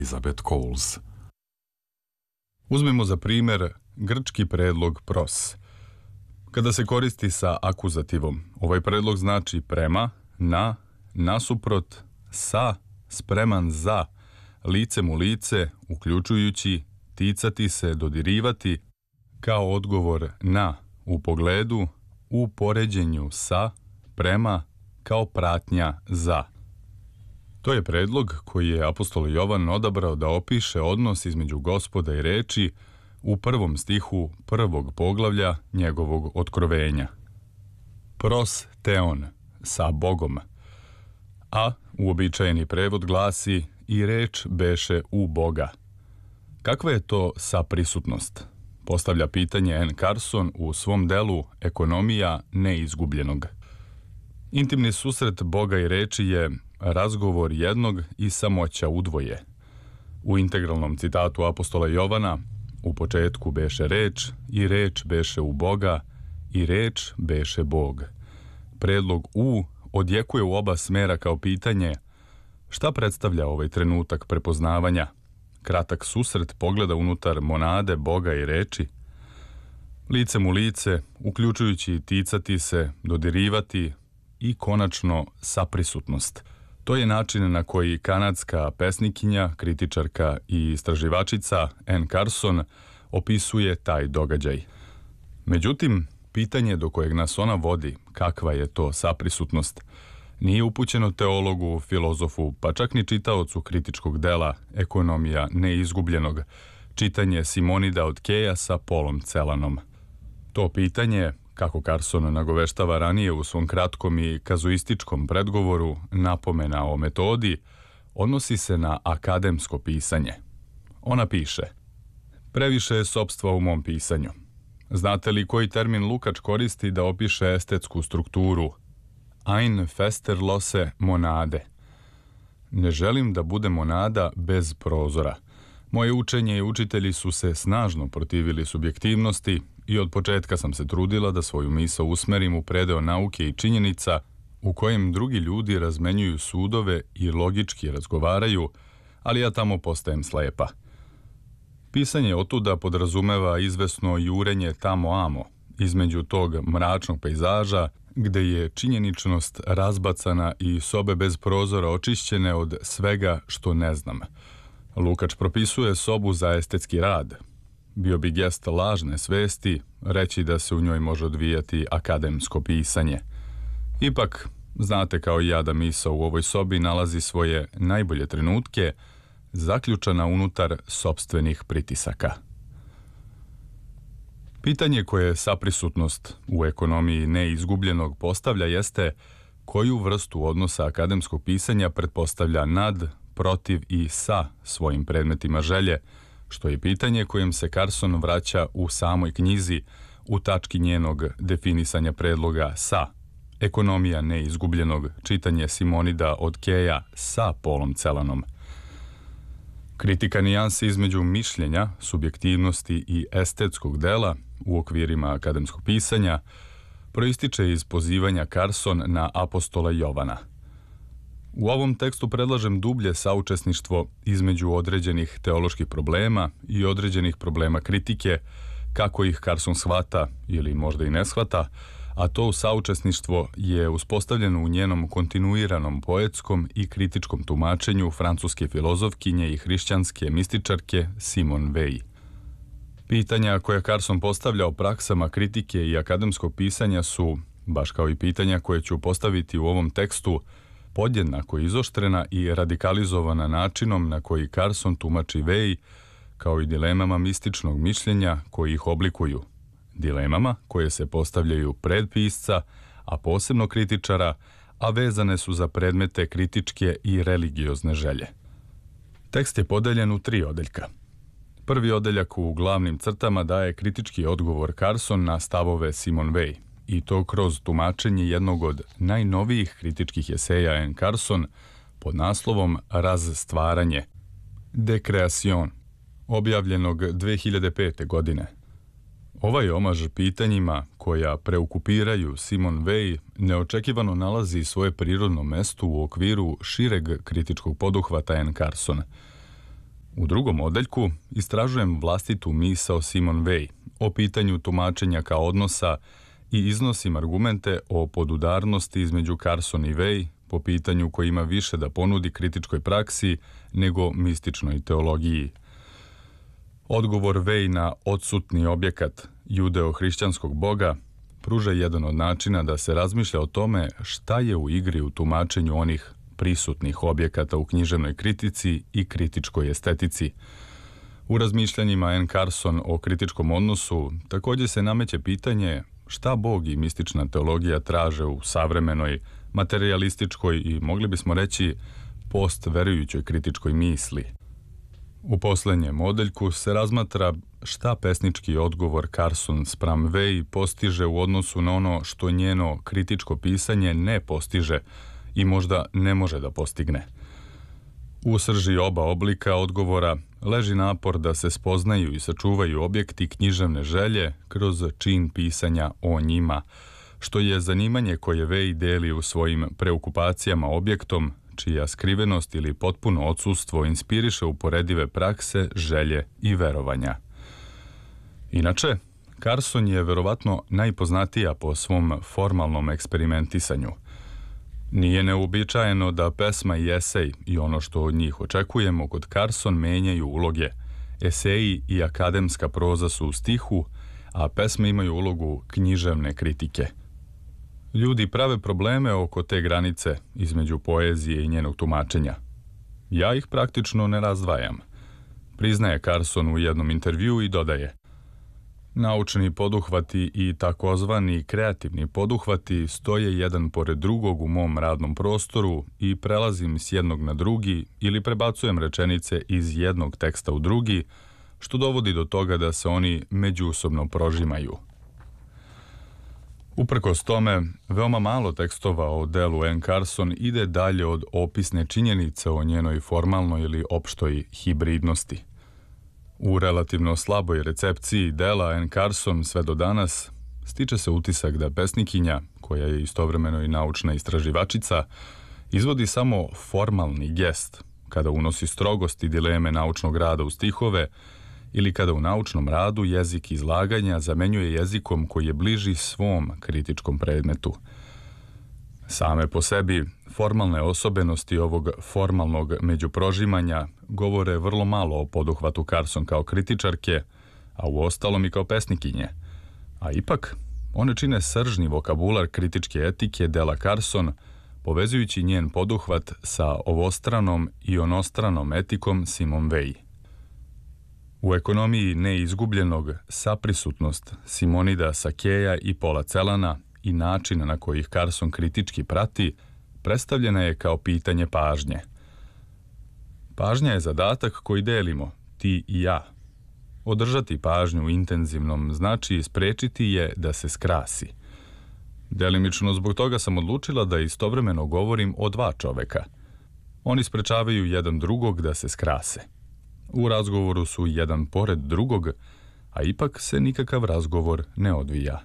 Elizabeth Coles. Uzmemo za primjer grčki predlog pros. Kada se koristi sa akuzativom, ovaj predlog znači prema, na, nasuprot, sa, spreman za, licem u lice, uključujući, ticati se, dodirivati, kao odgovor na, u pogledu, u poređenju sa, prema, kao pratnja za. To je predlog koji je apostol Jovan odabrao da opiše odnos između Gospoda i reči u 1. stihu 1. poglavlja njegovog otkrovenja. Pros teon, sa Bogom. A uobičajeni prevod glasi i reč beše u Boga. Kakva je to saprisutnost? Postavlja pitanje N. Carson u svom delu Ekonomija neizgubljenog. Intimni susret Boga i reči je razgovor jednog i samoća udvoje. U integralnom citatu apostola Jovana u početku beše reč i reč beše u Boga i reč beše Bog. Predlog u odjekuje u oba smera kao pitanje šta predstavlja ovaj trenutak prepoznavanja, kratak susret pogleda unutar monade Boga i reči, licem u lice, uključujući ticati se, dodirivati i konačno saprisutnost. To je način na koji kanadska pesnikinja, kritičarka i istraživačica N. Carson opisuje taj događaj. Međutim, pitanje do kojeg nas ona vodi, kakva je to saprisutnost, nije upućeno teologu, filozofu, pa čak ni čitaocu kritičkog dela Ekonomija neizgubljenog, čitanje Simonida od Keja sa Polom Celanom. To pitanje, kako Carson nagoveštava ranije u svom kratkom i kazuističkom predgovoru napomena o metodi, odnosi se na akademsko pisanje. Ona piše: previše je sopstva u mom pisanju. Znate li koji termin Lukač koristi da opiše estetsku strukturu? Ein festerlose monade. Ne želim da bude monada bez prozora. Moje učenje i učitelji su se snažno protivili subjektivnosti i od početka sam se trudila da svoju misao usmerim u predeo nauke i činjenica u kojem drugi ljudi razmenjuju sudove i logički razgovaraju, ali ja tamo postajem slepa. Pisanje otuda podrazumeva izvesno jurenje tamo-amo, između tog mračnog pejzaža, gde je činjeničnost razbacana i sobe bez prozora očišćene od svega što ne znam. Lukač propisuje sobu za estetski rad. Bio bi gest lažne svesti reći da se u njoj može odvijati akademsko pisanje. Ipak, znate kao i ja da misao u ovoj sobi nalazi svoje najbolje trenutke, zaključana unutar sopstvenih pritisaka. Pitanje koje saprisutnost u ekonomiji neizgubljenog postavlja jeste koju vrstu odnosa akademskog pisanja pretpostavlja nad, protiv i sa svojim predmetima želje, što je pitanje kojem se Carson vraća u samoj knjizi u tački njenog definisanja predloga sa. Ekonomija neizgubljenog, čitanje Simonida od Keja sa Polom Celanom. Kritika nijanse između mišljenja, subjektivnosti i estetskog dela u okvirima akademskog pisanja proističe iz pozivanja Carson na apostola Jovana. U ovom tekstu predlažem dublje saučesništvo između određenih teoloških problema i određenih problema kritike, kako ih Carson shvata ili možda i ne shvata, a to saučesništvo je uspostavljeno u njenom kontinuiranom poetskom i kritičkom tumačenju francuske filozofkinje i hrišćanske mističarke Simone Weil. Pitanja koja Carson postavlja o praksama kritike i akademskog pisanja su, baš kao i pitanja koje ću postaviti u ovom tekstu, podjednako izoštrena i radikalizovana načinom na koji Carson tumači Weil, kao i dilemama mističnog mišljenja koji ih oblikuju. Dilemama koje se postavljaju pred pisca, a posebno kritičara, a vezane su za predmete kritičke i religiozne želje. Tekst je podeljen u 3 odeljka. Prvi odeljak u glavnim crtama daje kritički odgovor Carson na stavove Simone Weil, i to kroz tumačenje jednog od najnovijih kritičkih eseja N. Carson pod naslovom Razstvaranje, Dekreation, objavljenog 2005. godine. Ovaj omaž pitanjima koja preokupiraju Simone Weil neočekivano nalazi svoje prirodno mesto u okviru šireg kritičkog poduhvata N. Carson. U drugom odeljku istražujem vlastitu misao Simone Weil o pitanju tumačenja kao odnosa i iznosim argumente o podudarnosti između Carson i Weil po pitanju koji ima više da ponudi kritičkoj praksi nego mističnoj teologiji. Odgovor Weil na odsutni objekat judeo-hrišćanskog boga pruža jedan od načina da se razmišlja o tome šta je u igri u tumačenju onih prisutnih objekata u književnoj kritici i kritičkoj estetici. U razmišljanjima N. Carson o kritičkom odnosu također se nameće pitanje šta Bog i mistična teologija traže u savremenoj, materialističkoj i, mogli bismo reći, post-verujućoj kritičkoj misli. U posljednjem odeljku se razmatra šta pesnički odgovor Carson spram Weil postiže u odnosu na ono što njeno kritičko pisanje ne postiže i možda ne može da postigne. U srži oba oblika odgovora leži napor da se spoznaju i sačuvaju objekti književne želje kroz čin pisanja o njima, što je zanimanje koje Weil deli u svojim preokupacijama objektom, čija skrivenost ili potpuno odsustvo inspiriše uporedive prakse, želje i verovanja. Inače, Carson je verovatno najpoznatija po svom formalnom eksperimentisanju. Nije neuobičajeno da pesma i esej i ono što od njih očekujemo kod Carson menjaju uloge. Eseji i akademska proza su u stihu, a pesme imaju ulogu književne kritike. Ljudi prave probleme oko te granice između poezije i njenog tumačenja. Ja ih praktično ne razdvajam, priznaje Carson u jednom intervjuu i dodaje: naučni poduhvati i takozvani kreativni poduhvati stoje jedan pored drugog u mom radnom prostoru i prelazim s jednog na drugi ili prebacujem rečenice iz jednog teksta u drugi, što dovodi do toga da se oni međusobno prožimaju. Uprkos tome, veoma malo tekstova o delu N. Carson ide dalje od opisne činjenice o njenoj formalnoj ili opštoj hibridnosti. U relativno slaboj recepciji dela N. Carson sve do danas stiče se utisak da pesnikinja, koja je istovremeno i naučna istraživačica, izvodi samo formalni gest kada unosi strogost i dileme naučnog rada u stihove ili kada u naučnom radu jezik izlaganja zamenjuje jezikom koji je bliži svom kritičkom predmetu. Same po sebi, formalne osobenosti ovog formalnog međuprožimanja govore vrlo malo o poduhvatu Carson kao kritičarke, a u ostalom i kao pesnikinje. A ipak, one čine sržni vokabular kritičke etike dela Carson, povezujući njen poduhvat sa ovostranom i onostranom etikom Simone Weil. U ekonomiji neizgubljenog saprisutnost Simonida Sakeja i Paula Celana i način na koji ih Carson kritički prati, predstavljena je kao pitanje pažnje. Pažnja je zadatak koji delimo, ti i ja. Održati pažnju intenzivnom znači sprečiti je da se skrasi. Delimično zbog toga sam odlučila da istovremeno govorim o dva čoveka. Oni sprečavaju jedan drugog da se skrase. U razgovoru su jedan pored drugog, a ipak se nikakav razgovor ne odvija.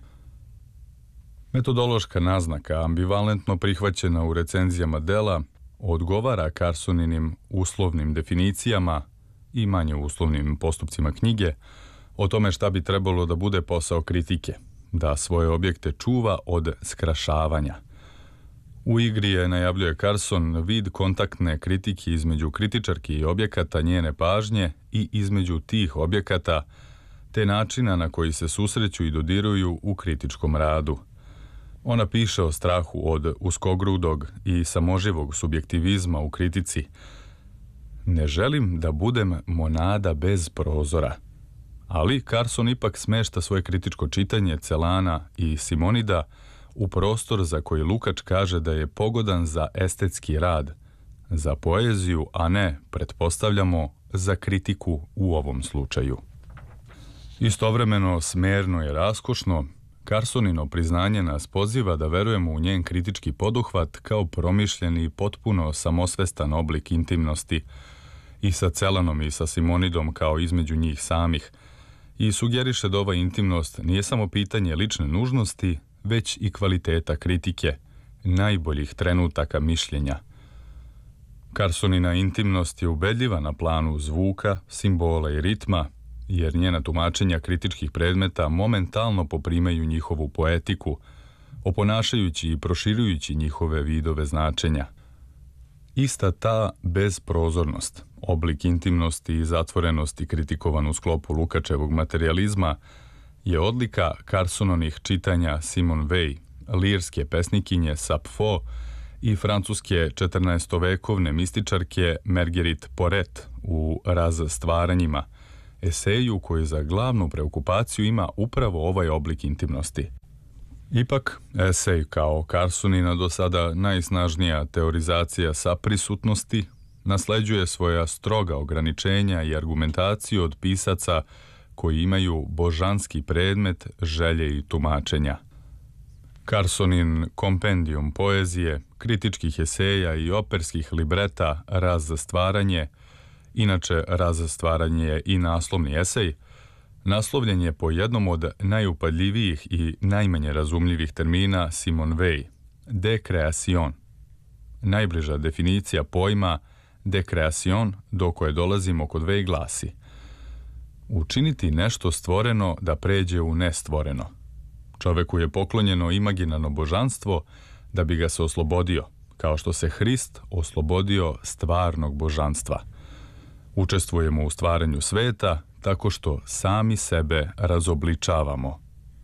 Metodološka naznaka, ambivalentno prihvaćena u recenzijama dela, odgovara Carsoninim uslovnim definicijama i manje uslovnim postupcima knjige o tome šta bi trebalo da bude posao kritike, da svoje objekte čuva od skrašavanja. U igri je, najavljuje Carson, vid kontaktne kritike između kritičarki i objekata njene pažnje i između tih objekata, te načina na koji se susreću i dodiruju u kritičkom radu. Ona piše o strahu od uskogrudog i samoživog subjektivizma u kritici. Ne želim da budem monada bez prozora. Ali Carson ipak smešta svoje kritičko čitanje Celana i Simonida u prostor za koji Lukač kaže da je pogodan za estetski rad, za poeziju, a ne, pretpostavljamo, za kritiku u ovom slučaju. Istovremeno smerno i raskošno, Carsonino priznanje nas poziva da verujemo u njen kritički poduhvat kao promišljeni i potpuno samosvestan oblik intimnosti i sa Celanom i sa Simonidom kao između njih samih, i sugeriše da ova intimnost nije samo pitanje lične nužnosti, već i kvaliteta kritike, najboljih trenutaka mišljenja. Carsonina intimnost je ubedljiva na planu zvuka, simbola i ritma, jer njena tumačenja kritičkih predmeta momentalno poprimaju njihovu poetiku, oponašajući i proširujući njihove vidove značenja. Ista ta bezprozornost, oblik intimnosti i zatvorenosti kritikovan u sklopu Lukačevog materijalizma, je odlika Carsonovih čitanja Simone Weil, lirske pesnikinje Sapfo i francuske 14-vekovne mističarke Marguerite Porete u Razstvaranjima, eseju koji za glavnu preokupaciju ima upravo ovaj oblik intimnosti. Ipak, esej kao Carsonina do sada najsnažnija teorizacija saprisutnosti nasleđuje svoja stroga ograničenja i argumentaciju od pisaca koji imaju božanski predmet, želje i tumačenja. Carsonin kompendijum poezije, kritičkih eseja i operskih libreta Razstvaranje, inače Razstvaranje je i naslovni esej, naslovljen je po jednom od najupadljivijih i najmanje razumljivih termina Simone Weil, dekreation. Najbliža definicija pojma dekreation do koje dolazimo kod Weil glasi: učiniti nešto stvoreno da pređe u nestvoreno. Čoveku je poklonjeno imaginarno božanstvo da bi ga se oslobodio, kao što se Hrist oslobodio stvarnog božanstva. Učestvujemo u stvaranju sveta tako što sami sebe razobličavamo.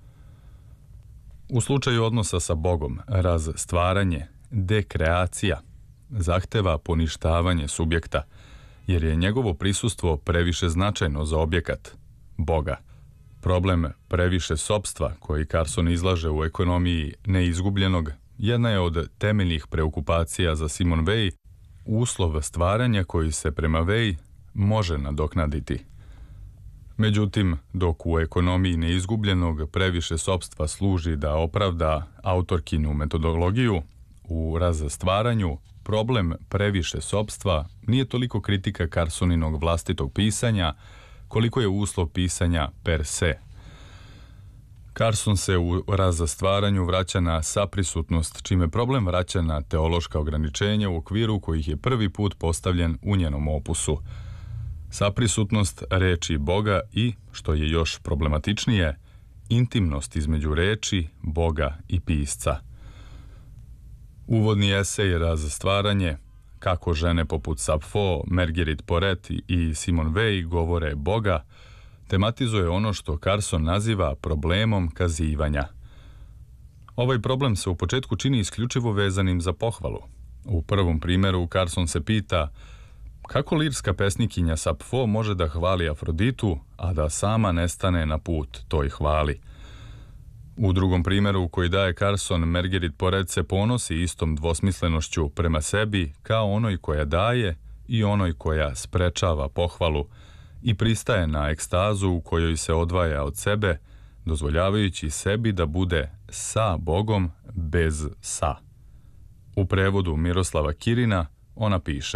U slučaju odnosa sa Bogom, razstvaranje, dekreacija, zahteva poništavanje subjekta, jer je njegovo prisustvo previše značajno za objekat, Boga. Problem previše sopstva koji Carson izlaže u ekonomiji neizgubljenog jedna je od temeljnih preokupacija za Simone Weil, uslov stvaranja koji se prema Weil može nadoknaditi. Međutim, dok u ekonomiji neizgubljenog previše sopstva služi da opravda autorkinu metodologiju, u razstvaranju problem previše sopstva nije toliko kritika Carsoninog vlastitog pisanja, koliko je uslov pisanja per se. Carson se u razstvaranju vraća na saprisutnost, čime problem vraća na teološka ograničenja u okviru kojih je prvi put postavljen u njenom opusu. Saprisutnost reči Boga i, što je još problematičnije, intimnost između reči, Boga i pisca. Uvodni esej Razstvaranje, kako žene poput Sapfo, Marguerite Porete i Simone Weil govore Boga, tematizuje ono što Carson naziva problemom kazivanja. Ovaj problem se u početku čini isključivo vezanim za pohvalu. U prvom primjeru Carson se pita kako lirska pesnikinja Sapfo može da hvali Afroditu, a da sama ne stane na put toj hvali. U drugom primjeru koji daje Carson, Marguerite Porete se ponosi istom dvosmislenošću prema sebi kao onoj koja daje i onoj koja sprečava pohvalu i pristaje na ekstazu u kojoj se odvaja od sebe, dozvoljavajući sebi da bude sa Bogom bez sa. U prevodu Miroslava Kirina ona piše: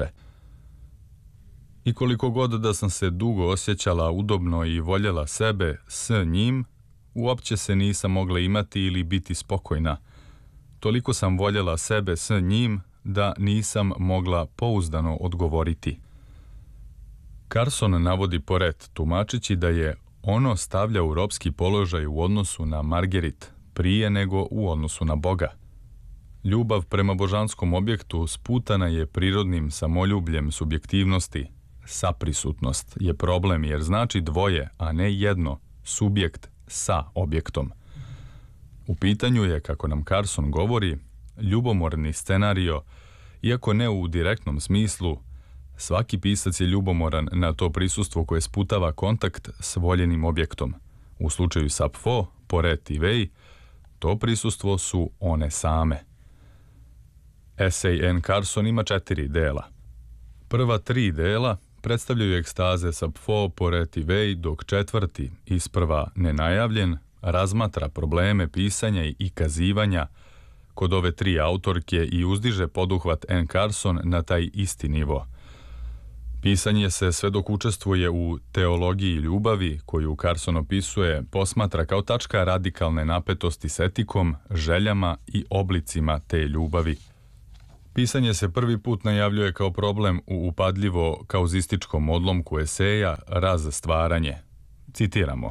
i koliko god da sam se dugo osjećala udobno i voljela sebe s njim, uopće se nisam mogla imati ili biti spokojna. Toliko sam voljela sebe s njim da nisam mogla pouzdano odgovoriti. Carson navodi Porete tumačići da je ono stavlja u ropski položaj u odnosu na Marguerite prije nego u odnosu na Boga. Ljubav prema božanskom objektu sputana je prirodnim samoljubljem subjektivnosti. Saprisutnost je problem jer znači dvoje, a ne jedno, subjekt sa objektom. U pitanju je, kako nam Carson govori, ljubomorni scenario, iako ne u direktnom smislu. Svaki pisac je ljubomoran na to prisustvo koje sputava kontakt s voljenim objektom. U slučaju Sapfo, Porete i Weil, to prisustvo su one same. Esej N. Carson ima 4 dela. Prva 3 dela predstavljaju ekstaze Sapfo, Porete i Weil, dok četvrti, isprva nenajavljen, razmatra probleme pisanja i kazivanja kod ove 3 autorke i uzdiže poduhvat N. Carson na taj isti nivo. Pisanje se, sve dok učestvuje u teologiji ljubavi, koju Carson opisuje, posmatra kao tačka radikalne napetosti s etikom, željama i oblicima te ljubavi. Pisanje se prvi put najavljuje kao problem u upadljivo kauzističkom odlomku eseja Razstvaranje. Citiramo.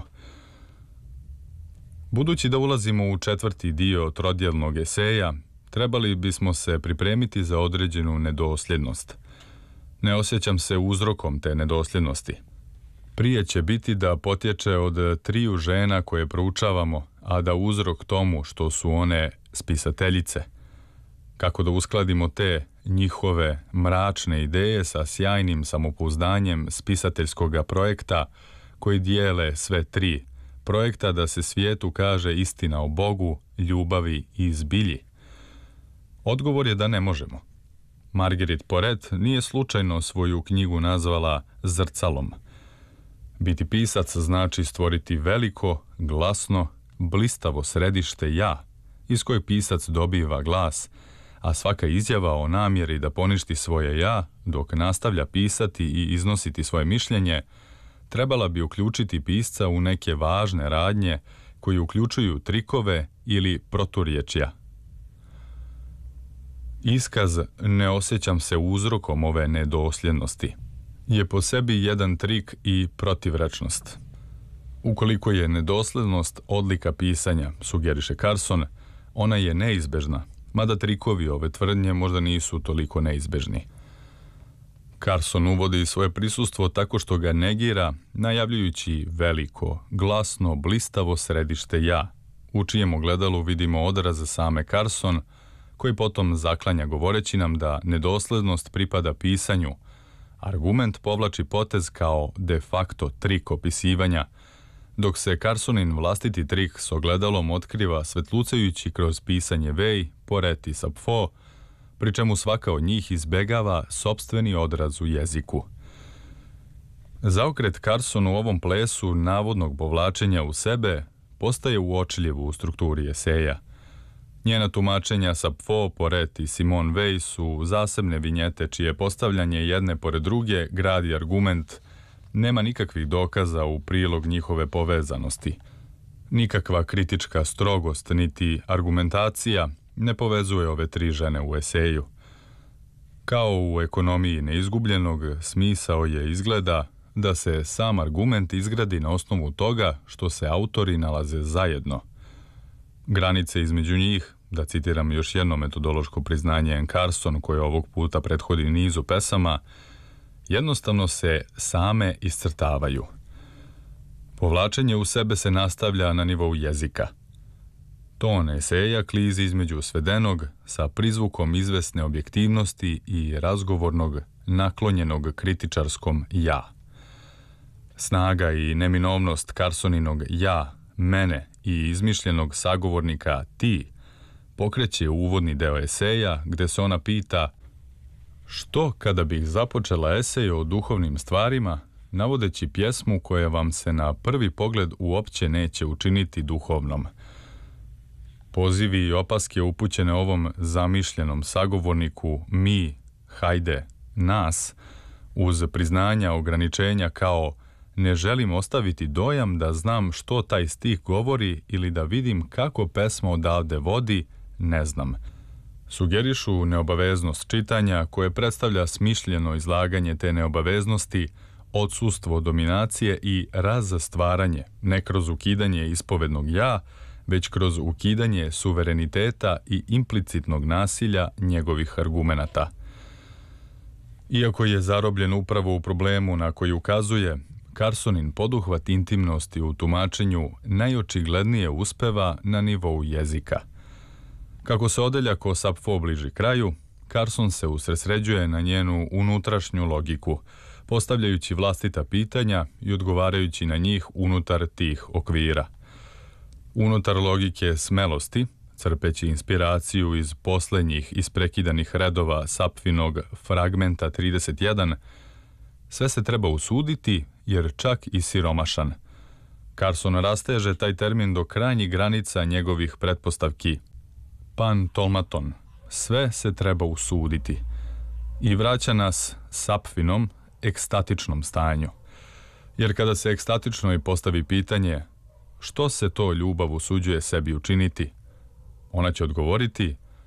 Budući da ulazimo u četvrti dio trodjelnog eseja, trebali bismo se pripremiti za određenu nedosljednost. Ne osjećam se uzrokom te nedosljednosti. Prije će biti da potječe od triju žena koje proučavamo, a da uzrok tomu što su one spisateljice. Kako da uskladimo te njihove mračne ideje sa sjajnim samopouzdanjem spisateljskog projekta koji dijele sve tri, projekta da se svijetu kaže istina o Bogu, ljubavi i zbilji? Odgovor je da ne možemo. Marguerite Porete nije slučajno svoju knjigu nazvala Zrcalom. Biti pisac znači stvoriti veliko, glasno, blistavo središte ja, iz kojeg pisac dobiva glas, a svaka izjava o namjeri da poništi svoje ja, dok nastavlja pisati i iznositi svoje mišljenje, trebala bi uključiti pisca u neke važne radnje koji uključuju trikove ili proturječja. Iskaz "ne osjećam se uzrokom ove nedosljednosti" je po sebi jedan trik i protivrečnost. Ukoliko je nedosljednost odlika pisanja, sugeriše Carson, ona je neizbežna, mada trikovi ove tvrdnje možda nisu toliko neizbežni. Carson uvodi svoje prisustvo tako što ga negira, najavljujući veliko, glasno, blistavo središte ja, u čijem ogledalu vidimo odraz same Carson, koji potom zaklanja govoreći nam da nedoslednost pripada pisanju. Argument povlači potez kao de facto trik opisivanja, dok se Carsonin vlastiti trik s ogledalom otkriva svetlucajući kroz pisanje Vej, Porete i Sapfo, pri čemu svaka od njih izbegava sopstveni odraz u jeziku. Zaokret Carson u ovom plesu navodnog povlačenja u sebe postaje uočljiv u strukturi eseja. Njena tumačenja Sapfo, Porete i Simone Weil su zasebne vinjete čije postavljanje jedne pored druge gradi argument. Nema nikakvih dokaza u prilog njihove povezanosti. Nikakva kritička strogost niti argumentacija ne povezuje ove tri žene u eseju. Kao u ekonomiji neizgubljenog, smisao je izgleda da se sam argument izgradi na osnovu toga što se autori nalaze zajedno. Granice između njih, da citiram još jedno metodološko priznanje N. Carson koje ovog puta prethodi nizu pesama, jednostavno se same iscrtavaju. Povlačenje u sebe se nastavlja na nivou jezika. Ton eseja klizi između svedenog sa prizvukom izvesne objektivnosti i razgovornog, naklonjenog kritičarskom ja. Snaga i neminovnost Carsoninog ja, mene i izmišljenog sagovornika ti pokreće uvodni deo eseja gde se ona pita što kada bih započela esej o duhovnim stvarima navodeći pjesmu koja vam se na prvi pogled uopće neće učiniti duhovnom. Pozivi i opaske upućene ovom zamišljenom sagovorniku mi, hajde, nas, uz priznanja ograničenja kao ne želim ostaviti dojam da znam što taj stih govori ili da vidim kako pesma odavde vodi, ne znam. Sugerišu neobaveznost čitanja koje predstavlja smišljeno izlaganje te neobaveznosti, odsustvo dominacije i razstvaranje, ne kroz ukidanje ispovednog ja, već kroz ukidanje suvereniteta i implicitnog nasilja njegovih argumenata. Iako je zarobljen upravo u problemu na koji ukazuje, Carsonin poduhvat intimnosti u tumačenju najočiglednije uspeva na nivou jezika. Kako se odeljak o Sapfo bliži kraju, Carson se usredsređuje na njenu unutrašnju logiku, postavljajući vlastita pitanja i odgovarajući na njih unutar tih okvira. Unutar logike smelosti, crpeći inspiraciju iz posljednjih isprekidanih redova Sapfinog fragmenta 31, sve se treba usuditi jer čak i siromašan. Carson rasteže taj termin do krajnjih granica njegovih pretpostavki. Pan Tolmaton, sve se treba usuditi. I vraća nas Sapfinom ekstatičnom stanju. Jer kada se ekstatično i postavi pitanje što se to ljubav usuđuje sebi učiniti, ona će odgovoriti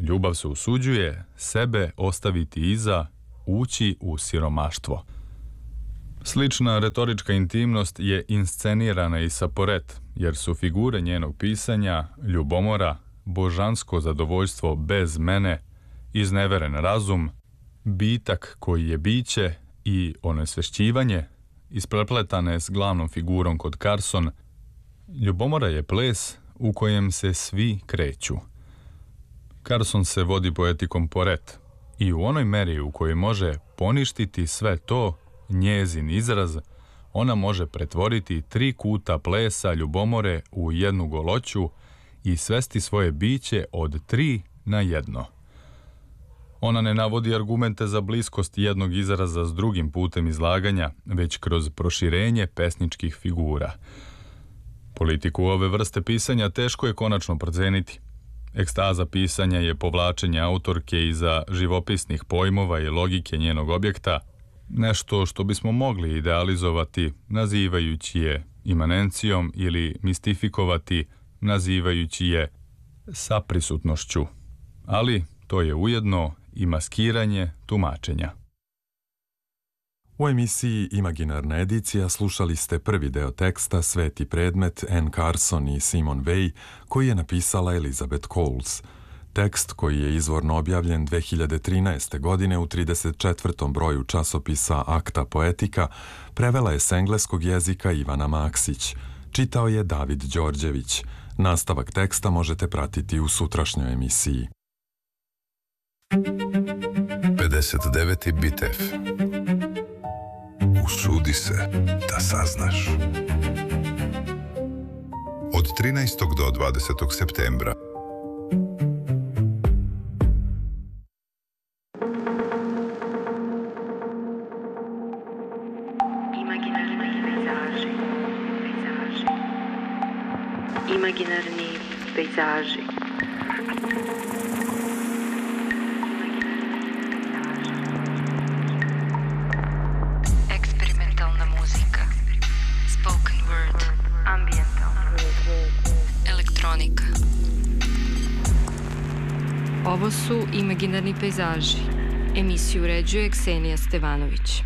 Ljubav se usuđuje sebe ostaviti iza, ući u siromaštvo. Slična retorička intimnost je inscenirana i sa Poret, jer su figure njenog pisanja ljubomora, božansko zadovoljstvo bez mene, izneveren razum, bitak koji je biće i onesvešćivanje, isprepletane s glavnom figurom kod Carson. Ljubomora je ples u kojem se svi kreću. Carson se vodi poetikom Poret i u onoj meri u kojoj može poništiti sve to, njezin izraz, ona može pretvoriti 3 kuta plesa ljubomore u jednu goloću i svesti svoje biće od 3 na 1. Ona ne navodi argumente za bliskost jednog izraza s drugim putem izlaganja, već kroz proširenje pesničkih figura. Politiku ove vrste pisanja teško je konačno proceniti. Ekstaza pisanja je povlačenje autorke iza živopisnih pojmova i logike njenog objekta, nešto što bismo mogli idealizovati nazivajući je imanencijom ili mistifikovati nazivajući je saprisutnošću, ali to je ujedno i maskiranje tumačenja. U emisiji Imaginarna edicija slušali ste prvi deo teksta Sveti predmet Anne Carson i Simone Weil, koji je napisala Elizabeth Coles. Tekst, koji je izvorno objavljen 2013. godine u 34. broju časopisa Akta Poetika, prevela je s engleskog jezika Ivana Maksić. Čitao je David Đorđević. Nastavak teksta možete pratiti u sutrašnjoj emisiji. 59. Bitev. Usudi se da saznaš. Od 13. do 20. septembra. Imaginarni pejzaži. Eksperimentalna muzika. Spoken word. Ambientalna. Elektronika. Ovo su Imaginarni pejzaži. Emisiju uređuje Ksenija Stevanović.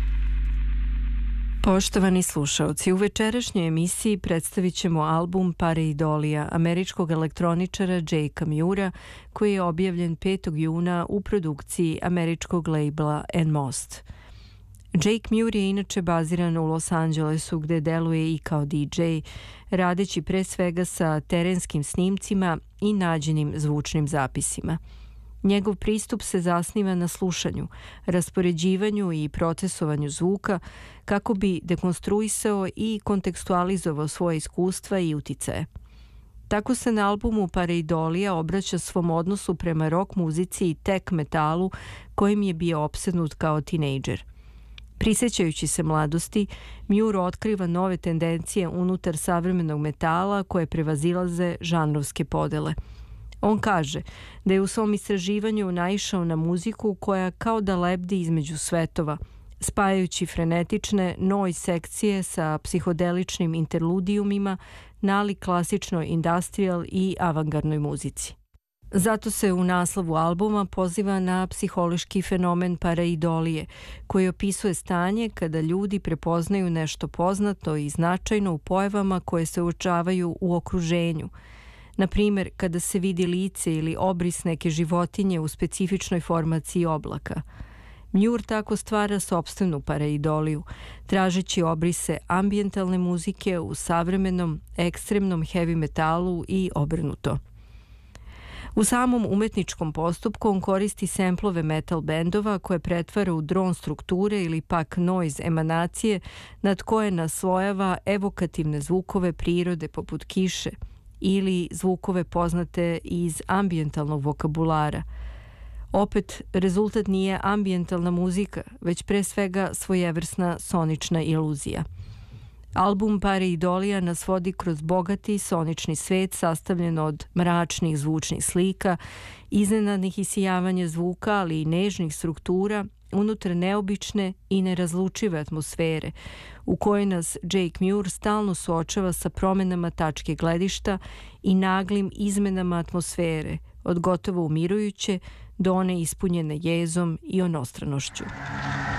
Poštovani slušaoci, u večerašnjoj emisiji predstavit ćemo album Pareidolija američkog elektroničara Jakea Murea, koji je objavljen 5. juna u produkciji američkog labela Most. Jake Mure je inače baziran u Los Angelesu, gde deluje i kao DJ, radeći pre svega sa terenskim snimcima i nađenim zvučnim zapisima. Njegov pristup se zasniva na slušanju, raspoređivanju i procesovanju zvuka kako bi dekonstruisao i kontekstualizovao svoje iskustva i uticaje. Tako se na albumu Pareidolija obraća svom odnosu prema rock muzici i tech metalu kojim je bio opsednut kao tinejdžer. Prisjećajući se mladosti, Mure otkriva nove tendencije unutar savremenog metala koje prevazilaze žanrovske podele. On kaže da je u svom istraživanju naišao na muziku koja kao da lebdi između svetova, spajajući frenetične noise sekcije sa psihodeličnim interludijumima nalik klasičnoj industrial i avangardnoj muzici. Zato se u naslovu albuma poziva na psihološki fenomen pareidolije, koji opisuje stanje kada ljudi prepoznaju nešto poznato i značajno u pojavama koje se uočavaju u okruženju. Na primjer, kada se vidi lice ili obris neke životinje u specifičnoj formaciji oblaka. Mure tako stvara sopstvenu pareidoliju, tražeći obrise ambijentalne muzike u savremenom, ekstremnom heavy metalu i obrnuto. U samom umetničkom postupku on koristi semplove metal bendova koje pretvara u dron strukture ili pak noise emanacije nad koje naslojava evokativne zvukove prirode poput kiše ili zvukove poznate iz ambijentalnog vokabulara. Opet, rezultat nije ambijentalna muzika, već pre svega svojevrsna sonična iluzija. Album Pareidolija nas vodi kroz bogati sonični svet sastavljen od mračnih zvučnih slika, iznenadnih isijavanja zvuka, ali i nežnih struktura unutar neobične i nerazlučive atmosfere, u kojoj nas Jake Mure stalno suočava sa promenama tačke gledišta i naglim izmenama atmosfere, od gotovo umirujuće do one ispunjene jezom i onostranošću.